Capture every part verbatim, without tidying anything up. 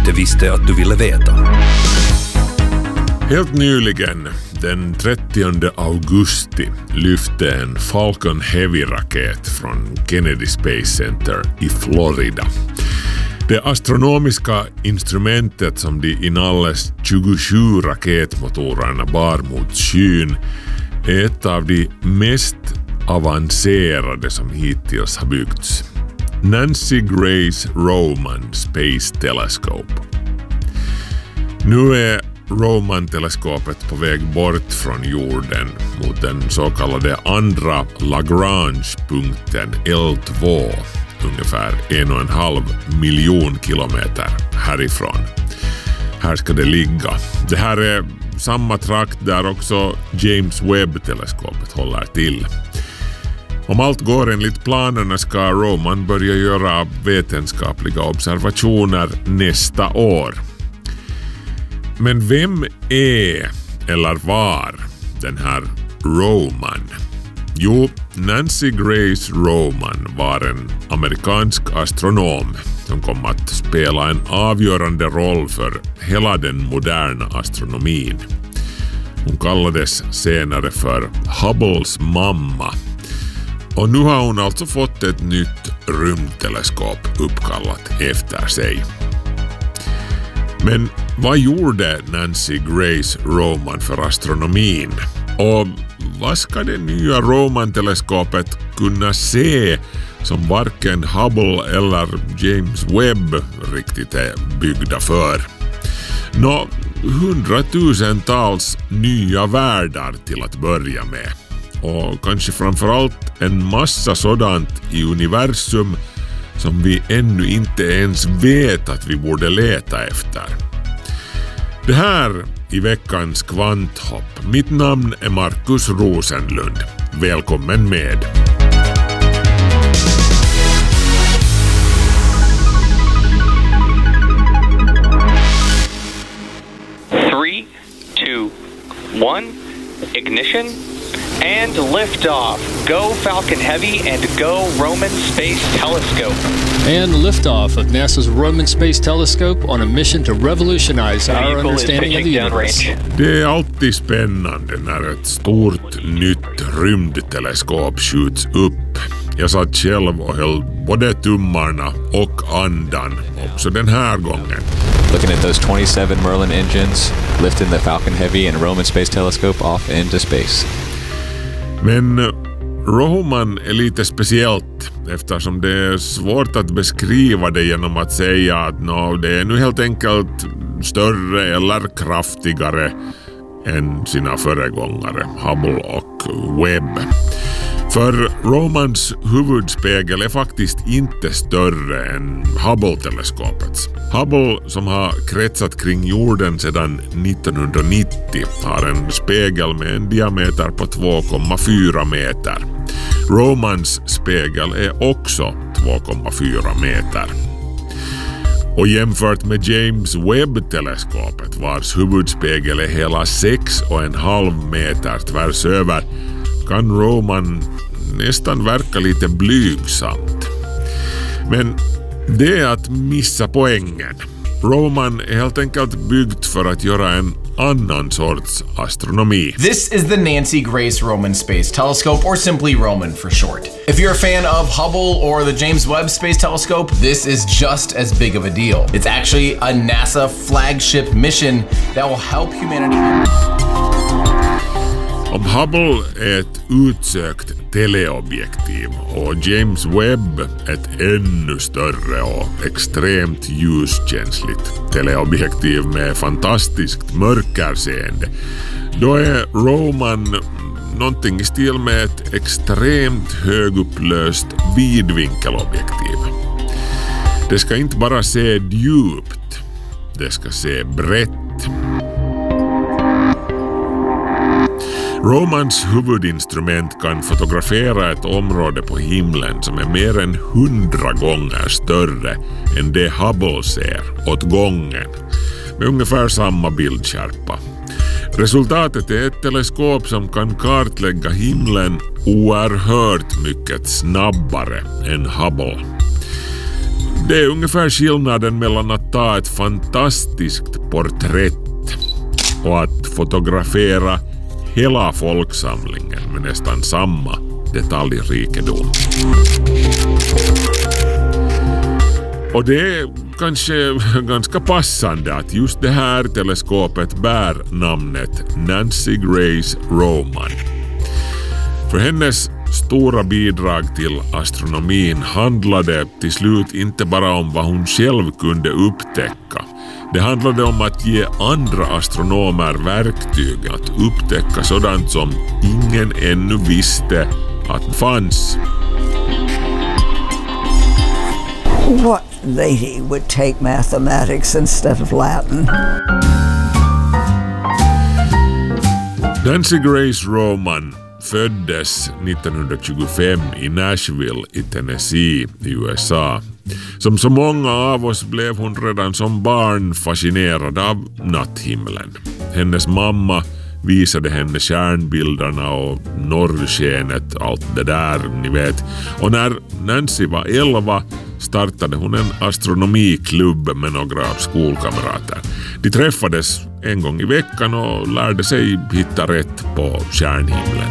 inte visste att du ville veta. Helt nyligen, den trettionde augusti, lyfte en Falcon Heavy-raket från Kennedy Space Center i Florida. Det astronomiska instrumentet som de inalles tjugosju raketmotorerna bar mot skyn är ett av de mest avancerade som hittills har byggts. Nancy Grace Roman Space Telescope. Nu är Roman-teleskopet på väg bort från jorden mot den så kallade andra Lagrange-punkten L två, ungefär en och en halv miljon kilometer härifrån. Här ska det ligga. Det här är samma trakt där också James Webb-teleskopet håller till. Om allt går enligt planerna ska Roman börja göra vetenskapliga observationer nästa år. Men vem är eller var den här Roman? Jo, Nancy Grace Roman var en amerikansk astronom som kom att spela en avgörande roll för hela den moderna astronomin. Hon kallades senare för Hubbles mamma. Och nu har hon alltså fått ett nytt rymdteleskop uppkallat efter sig. Men vad gjorde Nancy Grace Roman för astronomin? Och vad ska det nya Roman-teleskopet kunna se som varken Hubble eller James Webb riktigt är byggda för? Nå, hundratusentals nya världar till att börja med. Och kanske framförallt en massa sådant i universum som vi ännu inte ens vet att vi borde leta efter. Det här i veckans kvanthopp. Mitt namn är Markus Rosenlund. Välkommen med! Three, two, one, ignition, and liftoff. Go Falcon Heavy and go Roman Space Telescope. And liftoff of NASA's Roman Space Telescope on a mission to revolutionize our understanding of the universe. Det är alltid spännande när ett stort nytt rymdteleskop skjuts upp. Jag satt själv och höll både tummarna och andan också den här gången. Looking at those twenty-seven Merlin engines, lifting the Falcon Heavy and Roman Space Telescope off into space. Men Roman är lite speciellt eftersom det är svårt att beskriva det genom att säga att no, det är nu helt enkelt större eller kraftigare än sina föregångare Hubble och Webb. För Romans huvudspegel är faktiskt inte större än Hubble-teleskopets. Hubble, som har kretsat kring jorden sedan nittonhundranittio, har en spegel med en diameter på två komma fyra meter. Romans spegel är också två komma fyra meter. Och jämfört med James Webb-teleskopet, vars huvudspegel är hela sex och en halv meter tvärs över, kan Roman nästan verka lite blygsamt. Men det är att missa poängen. Roman är helt enkelt byggt för att göra en annan sorts astronomi. This is the Nancy Grace Roman Space Telescope, or simply Roman for short. If you're a fan of Hubble or the James Webb Space Telescope, this is just as big of a deal. It's actually a NASA flagship mission that will help humanity. Om Hubble är ett utsökt teleobjektiv och James Webb ett ännu större och extremt ljuskänsligt teleobjektiv med fantastiskt mörkerseende, då är Roman någonting i stil med ett extremt högupplöst vidvinkelobjektiv. Det ska inte bara se djupt, det ska se brett. Romans huvudinstrument kan fotografera ett område på himlen som är mer än hundra gånger större än det Hubble ser åt gången, med ungefär samma bildskärpa. Resultatet är ett teleskop som kan kartlägga himlen oerhört mycket snabbare än Hubble. Det är ungefär skillnaden mellan att ta ett fantastiskt porträtt och att fotografera hela folksamlingen med nästan samma detaljrikedom. Och det är kanske ganska passande att just det här teleskopet bär namnet Nancy Grace Roman. För hennes stora bidrag till astronomin handlade till slut inte bara om vad hon själv kunde upptäcka. Det handlade om att ge andra astronomer verktyg att upptäcka sådant som ingen ännu visste att fanns. What lady would take mathematics instead of Latin? Nancy Grace Roman föddes nittonhundratjugofem i Nashville i Tennessee i U S A. Som så många av oss blev hon redan som barn fascinerad av natthimlen. Hennes mamma visade henne stjärnbilderna och norrskenet, allt det där, ni vet. Och när Nancy var elva startade hon en astronomiklubb med några av skolkamrater. De träffades en gång i veckan och lärde sig hitta rätt på stjärnhimlen.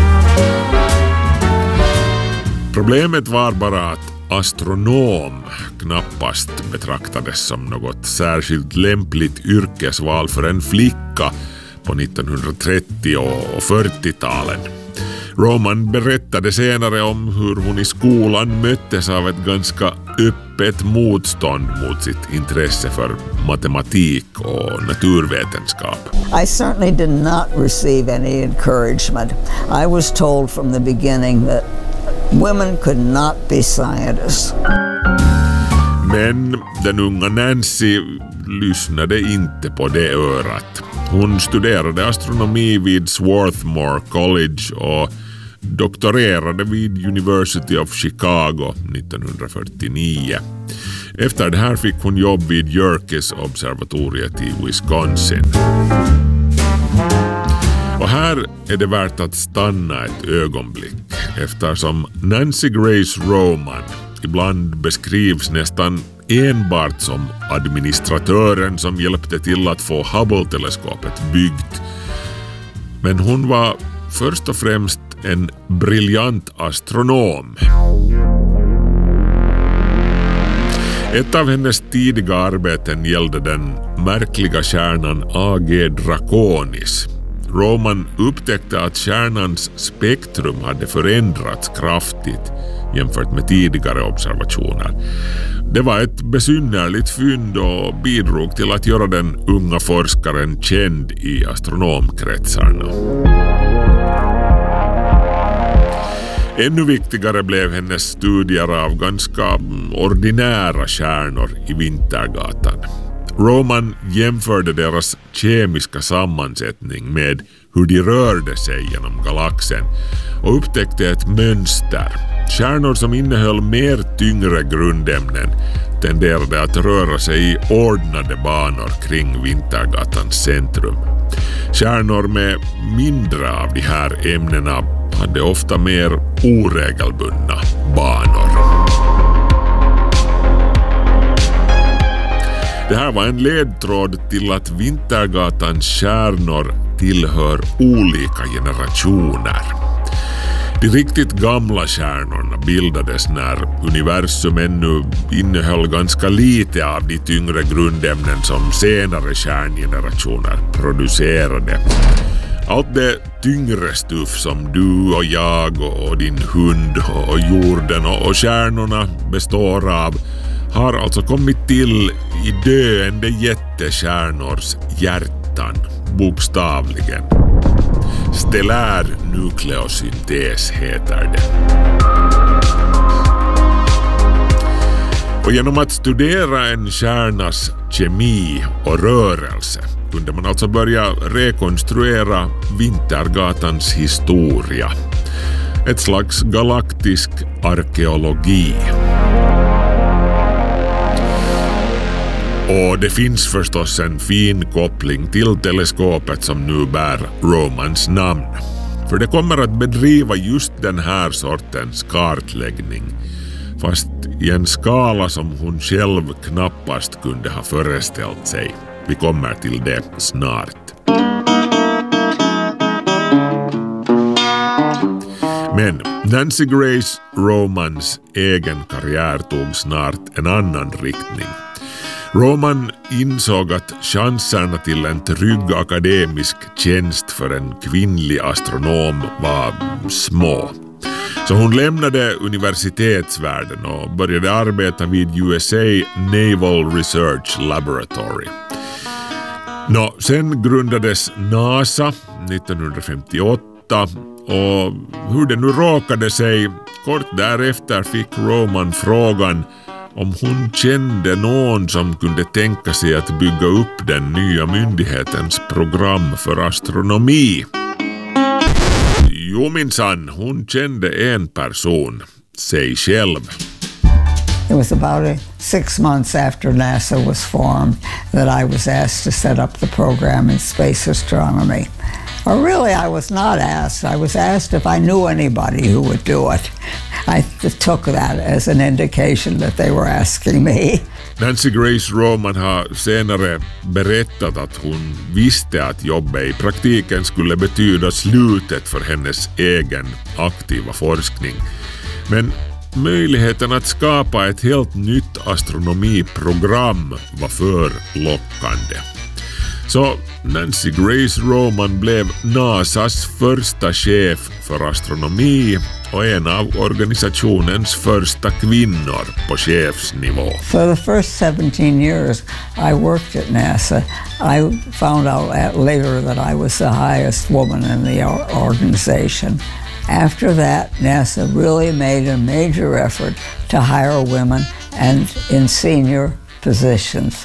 Problemet var bara att astronom knappast betraktades som något särskilt lämpligt yrkesval för en flicka på nittonhundratrettio- och fyrtio-talen. Roman berättade senare om hur hon i skolan möttes av ett ganska öppet motstånd mot sitt intresse för matematik och naturvetenskap. I certainly did not receive any encouragement. I was told from the beginning that women could not be scientists. Men den unga Nancy lyssnade inte på det örat. Hon studerade astronomi vid Swarthmore College och doktorerade vid University of Chicago nittonhundrafyrtionio. Efter det här fick hon jobb vid Yerkes observatoriet i Wisconsin. Och här är det värt att stanna ett ögonblick eftersom Nancy Grace Roman ibland beskrivs nästan enbart som administratören som hjälpte till att få Hubble-teleskopet byggt. Men hon var först och främst en briljant astronom. Ett av hennes tidiga arbeten gällde den märkliga stjärnan A G Draconis. Roman upptäckte att stjärnans spektrum hade förändrats kraftigt jämfört med tidigare observationer. Det var ett besynnerligt fynd och bidrog till att göra den unga forskaren känd i astronomkretsarna. Ännu viktigare blev hennes studier av ganska ordinära stjärnor i Vintergatan. Roman jämförde deras kemiska sammansättning med hur de rörde sig genom galaxen och upptäckte ett mönster. Stjärnor som innehöll mer tyngre grundämnen tenderade att röra sig i ordnade banor kring Vintergatans centrum. Stjärnor med mindre av de här ämnena hade ofta mer oregelbundna banor. Det här var en ledtråd till att Vintergatans stjärnor tillhör olika generationer. De riktigt gamla stjärnorna bildades när universum ännu innehöll ganska lite av de tyngre grundämnen som senare stjärngenerationer producerade. Allt det tyngre stuff som du och jag och din hund och jorden och stjärnorna består av har alltså kommit till i döende jättekärnors hjärtan, bokstavligen. Stellär nukleosyntes heter det. Och genom att studera en kärnas kemi och rörelse kunde man alltså börja rekonstruera Vintergatans historia. Ett slags galaktisk arkeologi. Och det finns förstås en fin koppling till teleskopet som nu bär Romans namn. För det kommer att bedriva just den här sortens kartläggning fast i en skala som hon själv knappast kunde ha föreställt sig. Vi kommer till det snart. Men Nancy Grace Romans egen karriär tog snart en annan riktning. Roman insåg att chanserna till en trygg akademisk tjänst för en kvinnlig astronom var små. Så hon lämnade universitetsvärlden och började arbeta vid U S A Naval Research Laboratory. Nå, sen grundades NASA nittonhundrafemtioåtta och hur det nu råkade sig, kort därefter fick Roman frågan om hon kände någon som kunde tänka sig att bygga upp den nya myndighetens program för astronomi. Jo minsann, hon kände en person, sig själv. It was about six months after NASA was formed that I was asked to set up the program in space astronomy. Or really, I was not asked. I was asked if I knew anybody who would do it. I took that as an indication that they were asking me. Nancy Grace Roman har senare berättat att hon visste att jobbet i praktiken skulle betyda slutet för hennes egen aktiva forskning. Men möjligheten att skapa ett helt nytt astronomiprogram var för lockande. Så Nancy Grace Roman blev NASAs första chef för astronomi och en av organisationens första kvinnor på chefsnivå. For the first seventeen years I worked at NASA, I found out later that I was the highest woman in the organization. After that, NASA really made a major effort to hire women and in senior positions.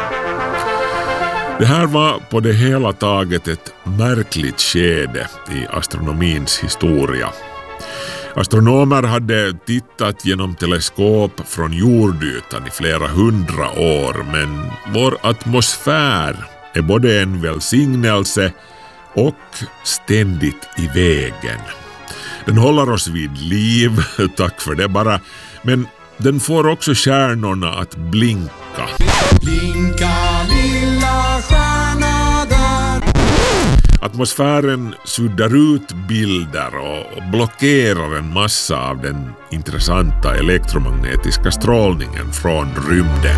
Det här var på det hela taget ett märkligt skede i astronomins historia. Astronomer hade tittat genom teleskop från jordytan i flera hundra år, men vår atmosfär är både en välsignelse och ständigt i vägen. Den håller oss vid liv, tack för det bara, men den får också stjärnorna att blinka. Blinka lilla stjärna där. Atmosfären suddar ut bilder och blockerar en massa av den intressanta elektromagnetiska strålningen från rymden.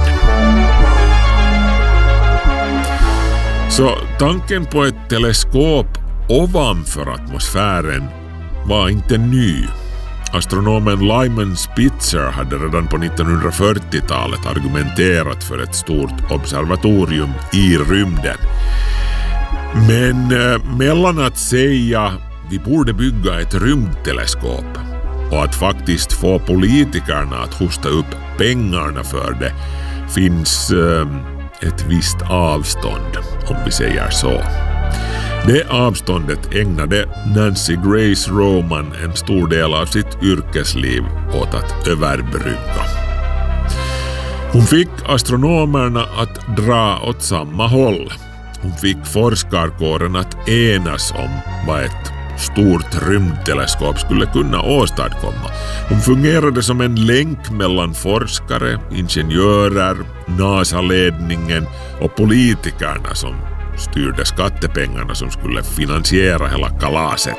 Så tanken på ett teleskop ovanför atmosfären var inte ny. Astronomen Lyman Spitzer hade redan på nittonhundrafyrtiotalet argumenterat för ett stort observatorium i rymden. Men eh, mellan att säga vi borde bygga ett rymdteleskop och att faktiskt få politikerna att hosta upp pengarna för det finns eh, ett visst avstånd, om vi säger så. Det avståndet ägnade Nancy Grace Roman en stor del av sitt yrkesliv åt att överbrygga. Hon fick astronomerna att dra åt samma håll. Hon fick forskarkåren att enas om vad ett stort rymdteleskop skulle kunna åstadkomma. Hon fungerade som en länk mellan forskare, ingenjörer, NASA-ledningen och politikerna som styrde skattepengarna som skulle finansiera hela kalaset.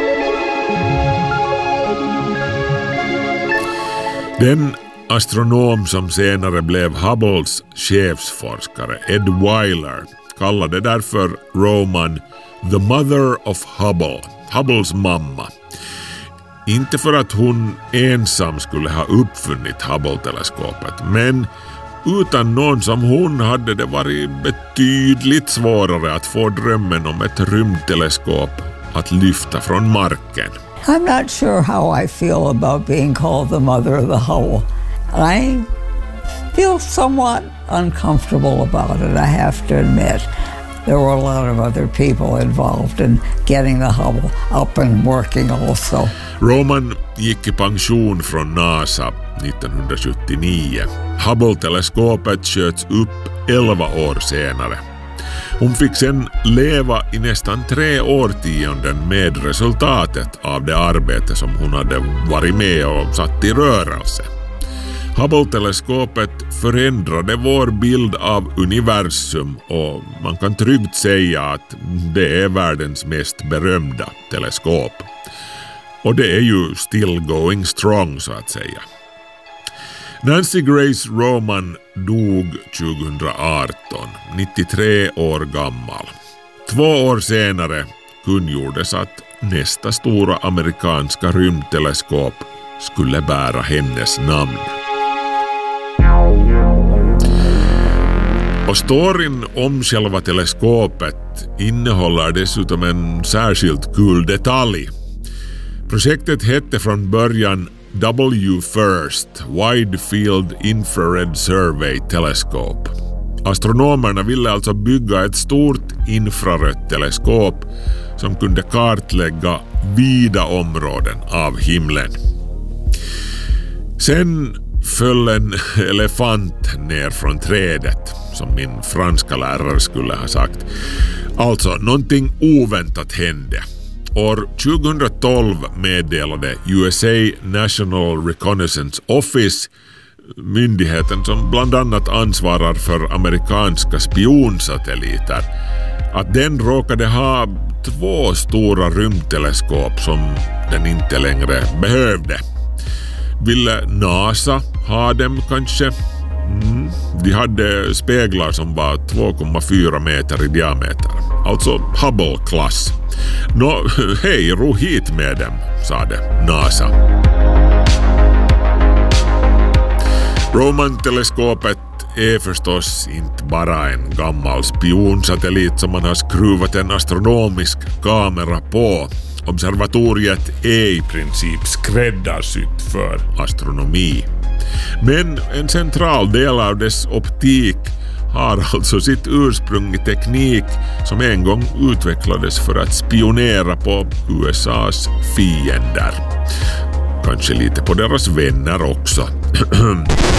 Den astronom som senare blev Hubbles chefsforskare, Ed Weiler, kallade därför Roman the mother of Hubble, Hubbles mamma. Inte för att hon ensam skulle ha uppfunnit Hubble-teleskopet, men utan någon som hon hade det varit betydligt svårare att få drömmen om ett rymdteleskop att lyfta från marken. I'm not sure how I feel about being called the mother of the Hubble. I feel somewhat uncomfortable about it, I have to admit. There were a lot of other people involved in getting the Hubble up and working also. Roman gick i pension från NASA nittonhundrasjuttionio. Hubble-teleskopet sköts upp elva år senare. Hon fick sen leva i nästan tre årtionden med resultatet av det arbete som hon hade varit med och satt i rörelse. Hubble-teleskopet förändrade vår bild av universum och man kan tryggt säga att det är världens mest berömda teleskop. Och det är ju still going strong så att säga. Nancy Grace Roman dog tjugoarton, nittiotre år gammal. Två år senare kungjordes att nästa stora amerikanska rymdteleskop skulle bära hennes namn. Och storyn om själva teleskopet innehåller dessutom en särskilt kul detalj. Projektet hette från början W FIRST, Wide Field Infrared Survey Telescope. Astronomerna ville alltså bygga ett stort infrarött teleskop som kunde kartlägga vida områden av himlen. Sen föll en elefant ner från trädet, som min franska lärare skulle ha sagt. Alltså, någonting oväntat hände. År tjugotolv meddelade U S A National Reconnaissance Office, myndigheten som bland annat ansvarar för amerikanska spionsatelliter, att den råkade ha två stora rymdteleskop som den inte längre behövde. Ville NASA ha dem kanske? Mm. De hade speglar som var två komma fyra meter i diameter. Alltså Hubble-klass. Nå, hej, ro hit med dem, sade NASA. Roman-teleskopet är förstås inte bara en gammal spionsatellit som man har skruvat en astronomisk kamera på. Observatoriet är i princip skräddarsytt för astronomi. Men en central del av dess optik har alltså sitt ursprung i teknik som en gång utvecklades för att spionera på U S A:s fiender. Kanske lite på deras vänner också.